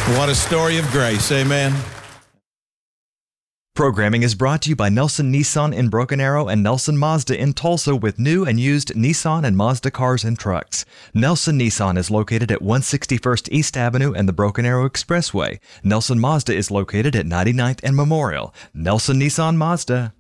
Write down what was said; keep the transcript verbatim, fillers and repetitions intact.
What a story of grace. Amen. Programming is brought to you by Nelson Nissan in Broken Arrow and Nelson Mazda in Tulsa with new and used Nissan and Mazda cars and trucks. Nelson Nissan is located at one sixty-first East Avenue and the Broken Arrow Expressway. Nelson Mazda is located at ninety-ninth and Memorial. Nelson Nissan Mazda.